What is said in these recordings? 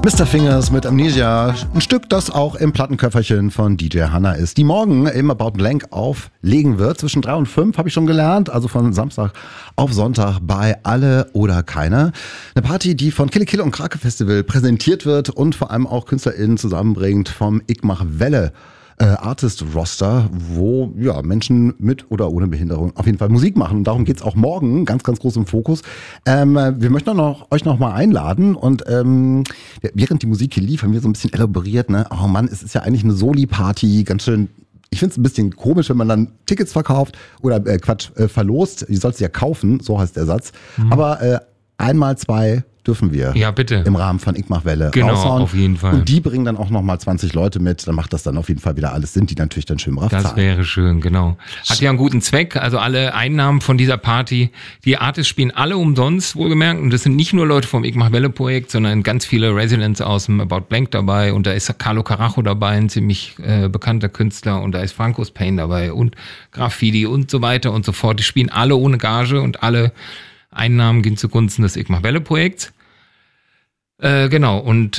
Mr. Fingers mit Amnesia, ein Stück, das auch im Plattenköfferchen von DJ Hanna ist, die morgen im About Blank auflegen wird. Zwischen 3 und 5 habe ich schon gelernt, also von Samstag auf Sonntag bei Alle oder Keiner. Eine Party, die von Kille Kille und Krake Festival präsentiert wird und vor allem auch KünstlerInnen zusammenbringt vom Ich mach Welle Artist-Roster, wo ja Menschen mit oder ohne Behinderung auf jeden Fall Musik machen. Und darum geht's auch morgen, ganz, ganz groß im Fokus. Wir möchten euch noch mal einladen und während die Musik hier lief, haben wir so ein bisschen elaboriert, ne? Oh Mann, es ist ja eigentlich eine Soli-Party, ganz schön. Ich finde es ein bisschen komisch, wenn man dann Tickets verkauft oder verlost. Die sollst du ja kaufen, so heißt der Satz. Aber einmal 2 dürfen wir bitte. Im Rahmen von Ich mach Welle genau, raushauen. Auf jeden Fall. Und die bringen dann auch nochmal 20 Leute mit, dann macht das dann auf jeden Fall wieder alles Sinn, die natürlich dann schön brav zahlen. Das wäre schön, genau. Hat ja einen guten Zweck, also alle Einnahmen von dieser Party, die Artists spielen alle umsonst, wohlgemerkt, und das sind nicht nur Leute vom Ich mach Welle Projekt, sondern ganz viele Residents aus dem About Blank dabei und da ist Carlo Carajo dabei, ein ziemlich bekannter Künstler, und da ist Francos Pain dabei und Graffiti und so weiter und so fort. Die spielen alle ohne Gage und alle Einnahmen gehen zugunsten des Ich mach Welle Projekts. Genau, und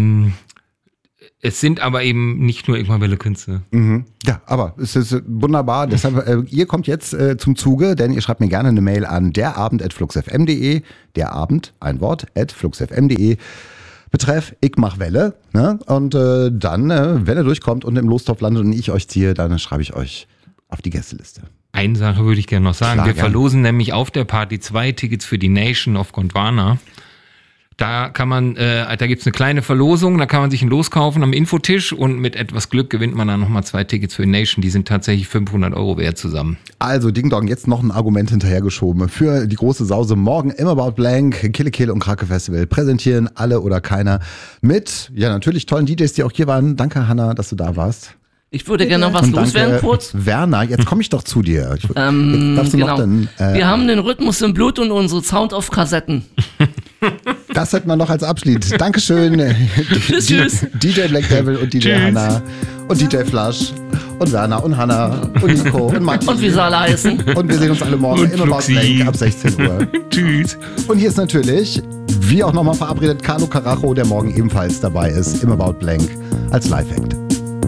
es sind aber eben nicht nur Ich mach Welle Künstler. Mhm. Ja, aber es ist wunderbar. Deshalb, ihr kommt jetzt zum Zuge, denn ihr schreibt mir gerne eine Mail an derabend@fluxfm.de, derabend, ein Wort, @fluxfm.de. Betreff Ich mach Welle, ne? Und dann, wenn er durchkommt und im Lostopf landet und ich euch ziehe, dann schreibe ich euch auf die Gästeliste. Eine Sache würde ich gerne noch sagen. Klar, wir gerne. verlosen nämlich auf der Party 2 Tickets für die Nation of Gondwana. Da kann man, da gibt's eine kleine Verlosung, da kann man sich ein Los kaufen am Infotisch und mit etwas Glück gewinnt man dann nochmal 2 Tickets für die Nation. Die sind tatsächlich 500 € wert zusammen. Also Ding Dong, jetzt noch ein Argument hinterhergeschoben für die große Sause. Morgen im About Blank, Kille Kille und Krake Festival präsentieren Alle oder Keiner mit, ja natürlich tollen DJs, die auch hier waren. Danke Hanna, dass du da warst. Ich würde gerne noch was Und loswerden danke, kurz. Werner, jetzt komme ich doch zu dir. Jetzt darfst du Genau. noch denn, Wir haben den Rhythmus im Blut und unsere Sound auf Kassetten. das hätten wir noch als Abschied. Dankeschön. Tschüss. DJ Black Devil und DJ Hanna und DJ Flash und Werner und Hanna und Nico und Matti. Und wie sie alle heißen. Und wir sehen uns alle morgen Und im About Fluxi. Blank ab 16 Uhr. Tschüss. Und hier ist natürlich, wie auch nochmal verabredet, Carlo Carajo, der morgen ebenfalls dabei ist im About Blank als Live-Act.